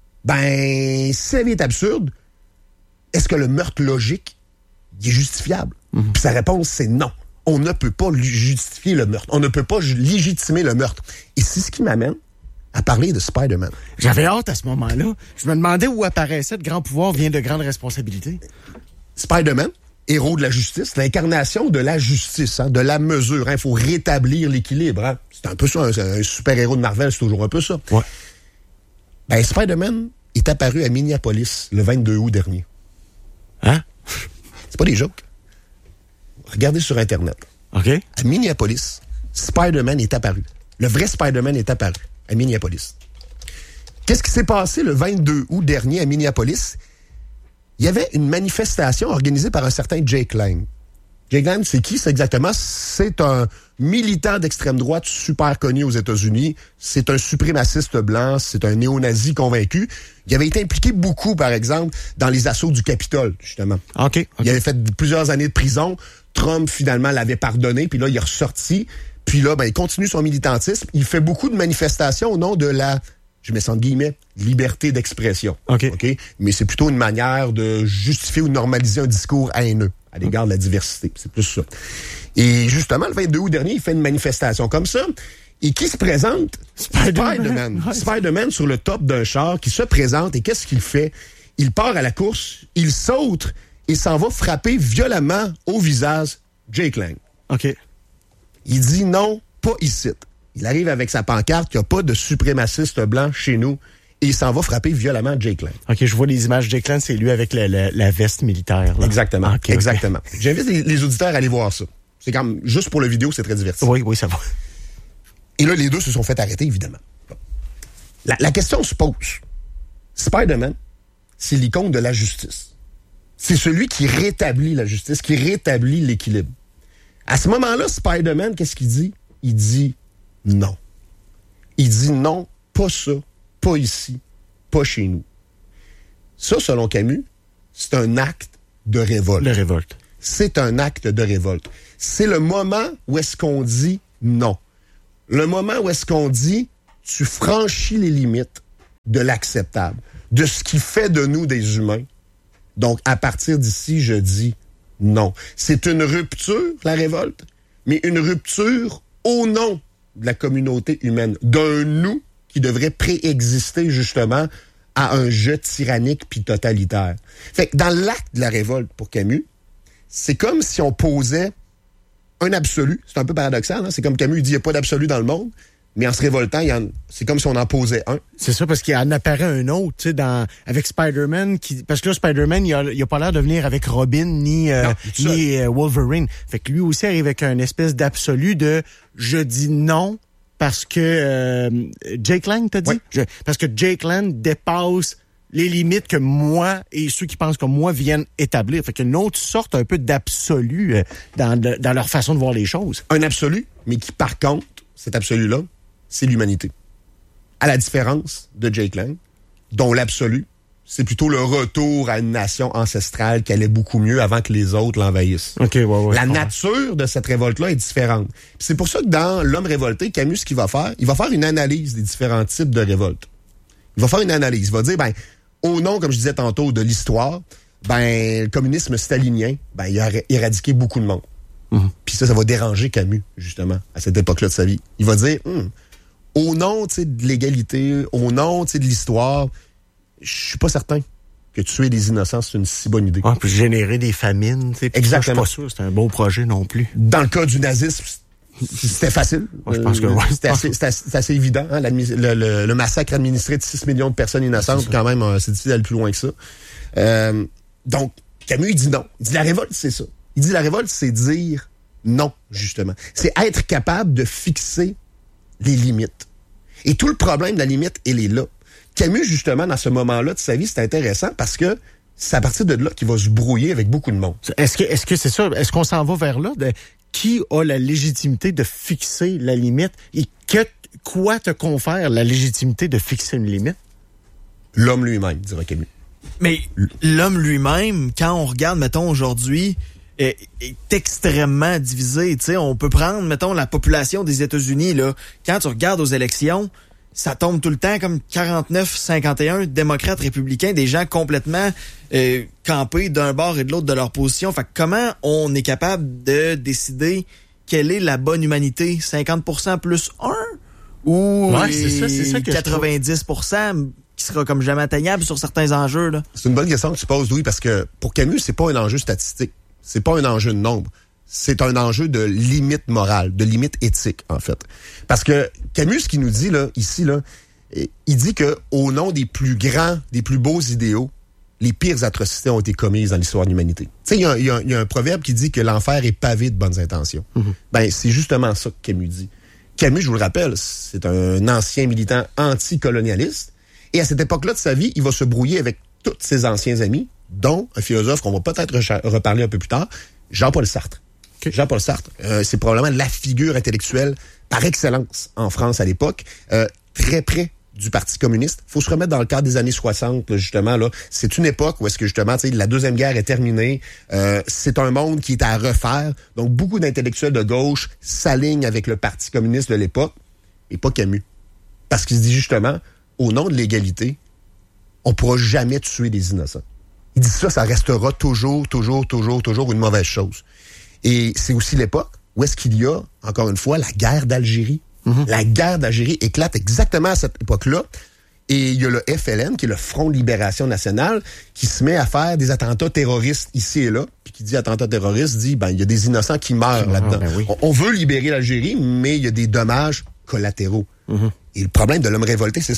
si la vie est absurde, est-ce que le meurtre logique, il est justifiable? Puis sa réponse, c'est non. On ne peut pas justifier le meurtre. On ne peut pas légitimer le meurtre. Et c'est ce qui m'amène à parler de Spider-Man. J'avais hâte à ce moment-là. Je me demandais où apparaissait « de grand pouvoir vient de grandes responsabilités ». Spider-Man, héros de la justice, l'incarnation de la justice, de la mesure. Il faut rétablir l'équilibre. C'est un peu ça, un super-héros de Marvel, c'est toujours un peu ça. Ouais. Spider-Man est apparu à Minneapolis le 22 août dernier. Hein? C'est pas des jokes. Regardez sur Internet. OK. À Minneapolis, Spider-Man est apparu. Le vrai Spider-Man est apparu à Minneapolis. Qu'est-ce qui s'est passé le 22 août dernier à Minneapolis? Il y avait une manifestation organisée par un certain Jake Lang. Jake Lang, c'est qui? C'est exactement, c'est un militant d'extrême droite super connu aux États-Unis. C'est un suprémaciste blanc, c'est un néo-nazi convaincu. Il avait été impliqué beaucoup, par exemple, dans les assauts du Capitole, justement. OK. Il avait fait plusieurs années de prison. Trump, finalement, l'avait pardonné, puis là, il est ressorti. Puis là, il continue son militantisme. Il fait beaucoup de manifestations au nom de la, je mets ça entre guillemets, liberté d'expression. OK. Mais c'est plutôt une manière de justifier ou de normaliser un discours haineux à l'égard de la diversité. C'est plus ça. Et justement, le 22 août dernier, il fait une manifestation comme ça. Et qui se présente? Spider-Man. Spider-Man sur le top d'un char qui se présente. Et qu'est-ce qu'il fait? Il part à la course, il saute et s'en va frapper violemment au visage Jake Lang. OK. Il dit non, pas ici. Il arrive avec sa pancarte qu'il n'y a pas de suprémaciste blanc chez nous. et il s'en va frapper violemment Jake Lang. OK, je vois les images. Jake Lang, c'est lui avec la veste militaire. Là. Exactement, Okay, exactement. Okay. J'invite les auditeurs à aller voir ça. C'est comme, juste pour la vidéo, c'est très divertissant. Oui, ça va. Et là, les deux se sont fait arrêter, évidemment. La question se pose. Spider-Man, c'est l'icône de la justice. C'est celui qui rétablit la justice, qui rétablit l'équilibre. À ce moment-là, Spider-Man, qu'est-ce qu'il dit? Il dit non. Il dit non, pas ça, pas ici, pas chez nous. Ça, selon Camus, c'est un acte de révolte. De révolte. C'est un acte de révolte. C'est le moment où est-ce qu'on dit non. Le moment où est-ce qu'on dit tu franchis les limites de l'acceptable, de ce qui fait de nous des humains. Donc, à partir d'ici, je dis non. C'est une rupture, la révolte, mais une rupture au nom de la communauté humaine, d'un nous qui devrait préexister justement à un jeu tyrannique puis totalitaire. Fait que dans l'acte de la révolte pour Camus, c'est comme si on posait un absolu. C'est un peu paradoxal, hein? C'est comme Camus dit, il n'y a pas d'absolu dans le monde, mais en se révoltant, c'est comme si on en posait un. C'est ça, parce qu'il en apparaît un autre, tu sais, avec Spider-Man, parce que là, Spider-Man, il a pas l'air de venir avec Robin ni Wolverine. Fait que lui aussi arrive avec une espèce d'absolu de « je dis non » parce que Jake Lang, t'as dit? Oui. Parce que Jake Lang dépasse les limites que moi et ceux qui pensent comme moi viennent établir. Fait qu'il y a une autre sorte un peu d'absolu dans leur façon de voir les choses. Un absolu, mais qui, par contre, cet absolu-là, c'est l'humanité. À la différence de Jake Lang, dont l'absolu, c'est plutôt le retour à une nation ancestrale qui allait beaucoup mieux avant que les autres l'envahissent. Okay, ouais, la nature de cette révolte-là est différente. Puis c'est pour ça que dans L'Homme révolté, Camus, ce qu'il va faire, il va faire une analyse des différents types de révoltes. Il va faire une analyse. Il va dire, au nom, comme je disais tantôt, de l'histoire, le communisme stalinien, il a éradiqué beaucoup de monde. Mm-hmm. Puis ça va déranger Camus, justement, à cette époque-là de sa vie. Il va dire, au nom de l'égalité, au nom de l'histoire, je suis pas certain que tuer des innocents, c'est une si bonne idée. Puis générer des famines, exactement. Je suis pas sûr, c'est un beau projet non plus. Dans le cas du nazisme, c'était facile. Je pense que c'était assez évident. Hein, le massacre administré de 6 millions de personnes innocentes, quand même, c'est difficile d'aller plus loin que ça. Donc, Camus, il dit non. Il dit la révolte, c'est ça. Il dit la révolte, c'est dire non, justement. C'est être capable de fixer les limites. Et tout le problème de la limite, elle est là. Camus, justement, dans ce moment-là de sa vie, c'est intéressant parce que c'est à partir de là qu'il va se brouiller avec beaucoup de monde. Est-ce que c'est ça? Est-ce qu'on s'en va vers là? Qui a la légitimité de fixer la limite? Et quoi te confère la légitimité de fixer une limite? L'homme lui-même, dira Camus. Mais l'homme lui-même, quand on regarde, mettons, aujourd'hui, est extrêmement divisé. Tu sais, on peut prendre, mettons, la population des États-Unis, là. Quand tu regardes aux élections, ça tombe tout le temps comme 49-51 démocrates républicains, des gens complètement campés d'un bord et de l'autre de leur position. Fait que comment on est capable de décider quelle est la bonne humanité? 50% plus 1? Ou c'est ça que 90% qui sera comme jamais atteignable sur certains enjeux, là? C'est une bonne question que tu poses, Louis, parce que pour Camus, c'est pas un enjeu statistique. C'est pas un enjeu de nombre. C'est un enjeu de limite morale, de limite éthique, en fait. Parce que Camus, ce qu'il nous dit, là, ici, là, il dit que au nom des plus grands, des plus beaux idéaux, les pires atrocités ont été commises dans l'histoire de l'humanité. Tu sais, il y a un proverbe qui dit que l'enfer est pavé de bonnes intentions. Mm-hmm. C'est justement ça que Camus dit. Camus, je vous le rappelle, c'est un ancien militant anticolonialiste. Et à cette époque-là de sa vie, il va se brouiller avec tous ses anciens amis, dont un philosophe qu'on va peut-être reparler un peu plus tard, Jean-Paul Sartre. Okay. Jean-Paul Sartre, c'est probablement la figure intellectuelle par excellence en France à l'époque, très près du Parti communiste. Faut se remettre dans le cadre des années 60, là, justement. Là, c'est une époque où est-ce que justement, la Deuxième Guerre est terminée. C'est un monde qui est à refaire. Donc, beaucoup d'intellectuels de gauche s'alignent avec le Parti communiste de l'époque, et pas Camus. Parce qu'il se dit justement, au nom de l'égalité, on pourra jamais tuer des innocents. Il dit ça restera toujours une mauvaise chose. Et c'est aussi l'époque où est-ce qu'il y a, encore une fois, la guerre d'Algérie. Mm-hmm. La guerre d'Algérie éclate exactement à cette époque-là. Et il y a le FLN, qui est le Front de Libération Nationale, qui se met à faire des attentats terroristes ici et là. Puis qui dit attentats terroristes, dit, il y a des innocents qui meurent là-dedans. Oui. On veut libérer l'Algérie, mais il y a des dommages collatéraux. Mm-hmm. Et le problème de l'homme révolté, c'est ça.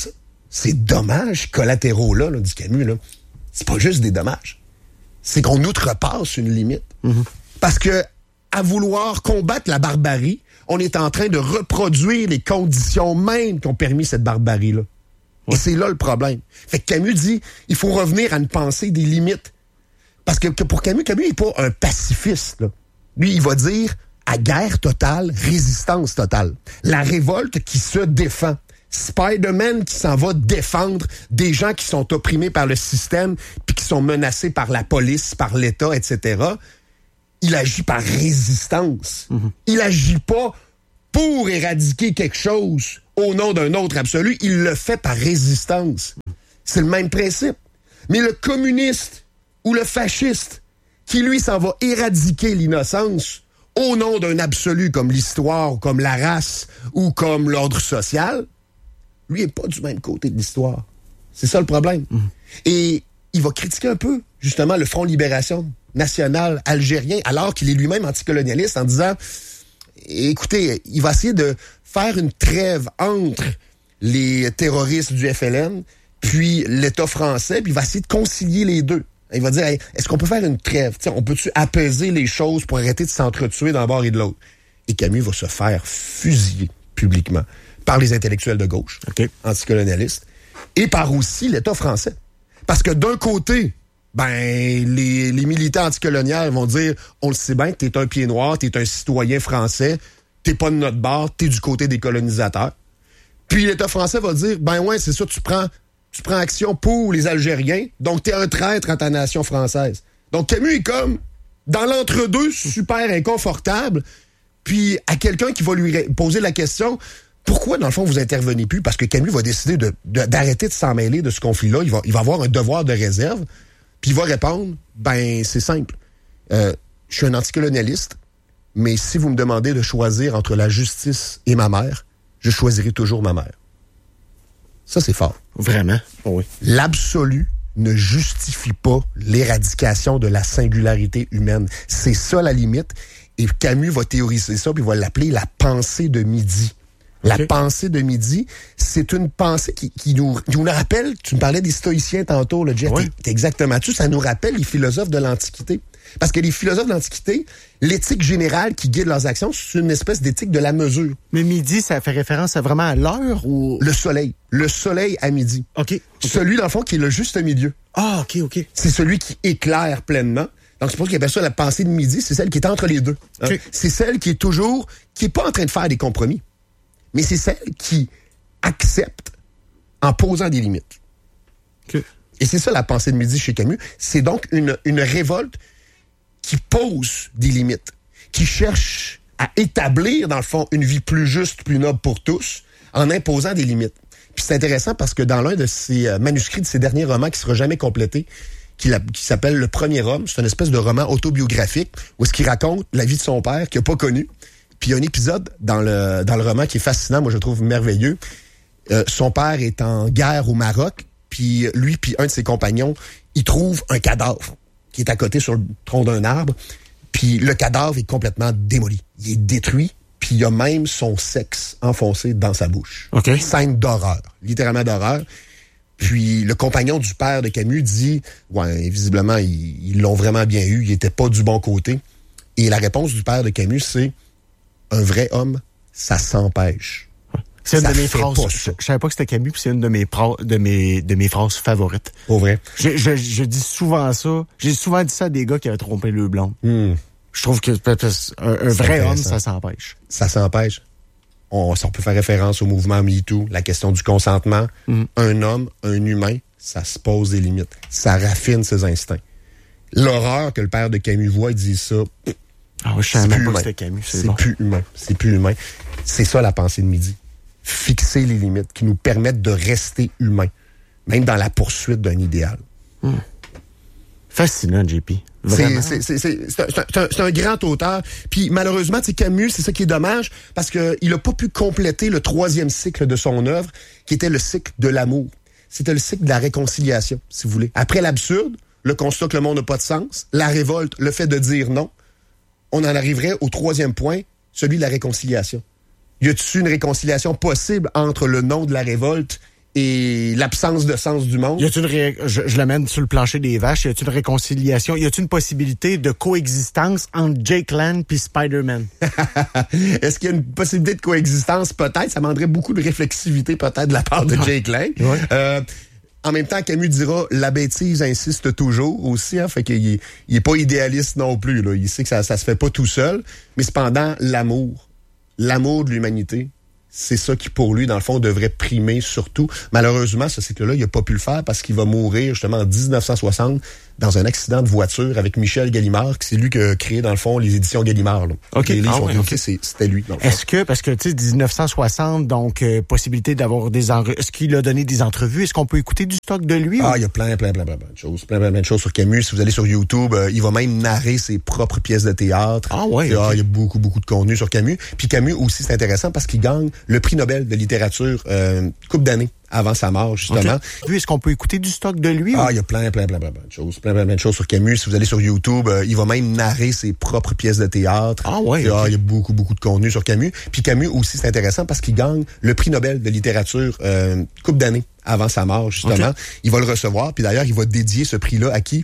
ces dommages collatéraux-là, du Camus, là, c'est pas juste des dommages. C'est qu'on outrepasse une limite. Parce que, à vouloir combattre la barbarie, on est en train de reproduire les conditions mêmes qui ont permis cette barbarie-là. Et c'est là le problème. Fait que Camus dit, il faut revenir à une pensée des limites. Parce que pour Camus n'est pas un pacifiste, là. Lui, il va dire, à guerre totale, résistance totale. La révolte qui se défend. Spider-Man qui s'en va défendre des gens qui sont opprimés par le système puis qui sont menacés par la police, par l'État, etc. Il agit par résistance. Il agit pas pour éradiquer quelque chose au nom d'un autre absolu. Il le fait par résistance. C'est le même principe. Mais le communiste ou le fasciste qui, lui, s'en va éradiquer l'innocence au nom d'un absolu comme l'histoire, ou comme la race ou comme l'ordre social, lui n'est pas du même côté de l'histoire. C'est ça le problème. Et il va critiquer un peu, justement, le Front Libération Nationale algérien, alors qu'il est lui-même anticolonialiste, en disant, écoutez, il va essayer de faire une trêve entre les terroristes du FLN puis l'État français, puis il va essayer de concilier les deux. Il va dire, hey, est-ce qu'on peut faire une trêve? T'sais, on peut-tu apaiser les choses pour arrêter de s'entretuer d'un bord et de l'autre? Et Camus va se faire fusiller publiquement par les intellectuels de gauche, anticolonialistes, et par aussi l'État français. Parce que d'un côté, les militants anticoloniaux vont dire, on le sait bien, t'es un pied noir, t'es un citoyen français, t'es pas de notre bord, t'es du côté des colonisateurs. Puis l'État français va dire, c'est ça, tu prends action pour les Algériens, donc t'es un traître à ta nation française. Donc Camus est comme dans l'entre-deux, super inconfortable, puis à quelqu'un qui va lui poser la question, pourquoi dans le fond vous intervenez plus? Parce que Camus va décider d'arrêter de s'en mêler de ce conflit-là, il va avoir un devoir de réserve, puis il va répondre, c'est simple, je suis un anticolonialiste, mais si vous me demandez de choisir entre la justice et ma mère, je choisirai toujours ma mère. Ça, c'est fort. Vraiment? Oh oui. L'absolu ne justifie pas l'éradication de la singularité humaine. C'est ça la limite. Et Camus va théoriser ça, puis il va l'appeler la pensée de midi. La pensée de midi, c'est une pensée qui nous rappelle, tu me parlais des stoïciens tantôt, là, Jeff, t'es exactement dessus, ça nous rappelle les philosophes de l'Antiquité. Parce que les philosophes de l'Antiquité, l'éthique générale qui guide leurs actions, c'est une espèce d'éthique de la mesure. Mais midi, ça fait référence vraiment à l'heure ou... Le soleil à midi. OK. Celui, dans le fond, qui est le juste milieu. Ah, OK. C'est celui qui éclaire pleinement. Donc, c'est pour ça qu'il appelle ça la pensée de midi, c'est celle qui est entre les deux. Okay. C'est celle qui est pas en train de faire des compromis, mais c'est celle qui accepte en posant des limites. Okay. Et c'est ça la pensée de midi chez Camus. C'est donc une révolte qui pose des limites, qui cherche à établir, dans le fond, une vie plus juste, plus noble pour tous, en imposant des limites. Puis c'est intéressant parce que dans l'un de ses manuscrits, de ses derniers romans qui sera jamais complété, qui s'appelle Le Premier Homme, c'est une espèce de roman autobiographique où est-ce qu'il raconte la vie de son père qu'il n'a pas connu. Puis il y a un épisode dans le roman qui est fascinant, moi je le trouve merveilleux. Son père est en guerre au Maroc, puis lui puis un de ses compagnons, ils trouvent un cadavre qui est à côté sur le tronc d'un arbre, puis le cadavre est complètement démoli. Il est détruit, puis il y a même son sexe enfoncé dans sa bouche. Okay. Scène d'horreur, littéralement d'horreur. Puis le compagnon du père de Camus dit, visiblement, ils l'ont vraiment bien eu, il était pas du bon côté. Et la réponse du père de Camus, c'est, un vrai homme, ça s'empêche. C'est une de mes phrases. Je savais pas que c'était Camus, puis c'est une de mes phrases favorites. Pour vrai. Je dis souvent ça. J'ai souvent dit ça à des gars qui avaient trompé le blond. Je trouve que un vrai homme, ça s'empêche. Ça s'empêche. On peut faire référence au mouvement MeToo, la question du consentement. Un homme, un humain, ça se pose des limites. Ça raffine ses instincts. L'horreur que le père de Camus voit, il dit ça. Je savais même pas que c'était Camus. C'est plus humain. C'est plus humain. C'est ça la pensée de midi. Fixer les limites qui nous permettent de rester humains, même dans la poursuite d'un idéal. Fascinant, JP. C'est un grand auteur. Puis malheureusement, Camus, c'est ça qui est dommage, parce qu'il n'a pas pu compléter le 3e cycle de son œuvre, qui était le cycle de l'amour. C'était le cycle de la réconciliation, si vous voulez. Après l'absurde, le constat que le monde n'a pas de sens, la révolte, le fait de dire non, on en arriverait au 3e point, celui de la réconciliation. Y a-t-il une réconciliation possible entre le non de la révolte et l'absence de sens du monde. Y a-t-il je l'amène sur le plancher des vaches, y a-t-il une réconciliation? Y a-t-il une possibilité de coexistence entre Jake Lang puis Spider-Man? Est-ce qu'il y a une possibilité de coexistence? Peut-être. Ça demanderait beaucoup de réflexivité peut-être de la part de Jake Lang. Ouais. En même temps, Camus dira, la bêtise insiste toujours aussi, hein, fait qu'il est pas idéaliste non plus, là. Il sait que ça se fait pas tout seul, mais cependant, l'amour de l'humanité, c'est ça qui, pour lui, dans le fond, devrait primer surtout. Malheureusement, ce cycle-là, il a pas pu le faire parce qu'il va mourir, justement, en 1960, dans un accident de voiture avec Michel Gallimard, qui c'est lui qui a créé, dans le fond, les éditions Gallimard, là. OK. Les livres c'était lui, dans le fond. Est-ce que, parce que, tu sais, 1960, donc, possibilité d'avoir est-ce qu'il a donné des entrevues? Est-ce qu'on peut écouter du stock de lui? Il y a plein de choses. Plein de choses sur Camus. Si vous allez sur YouTube, il va même narrer ses propres pièces de théâtre. Ah ouais. Il y a beaucoup de contenu sur Camus. Puis Camus aussi, c'est intéressant parce qu'il gagne le prix Nobel de littérature couple d'années avant sa mort, justement. Okay. Est-ce qu'on peut écouter du stock de lui? Il y a plein de choses. Plein de choses sur Camus. Si vous allez sur YouTube, il va même narrer ses propres pièces de théâtre. Ah ouais. Il y a beaucoup de contenu sur Camus. Puis Camus aussi, c'est intéressant parce qu'il gagne le prix Nobel de littérature couple d'années avant sa mort, justement. Okay. Il va le recevoir. Puis d'ailleurs, il va dédier ce prix-là à qui?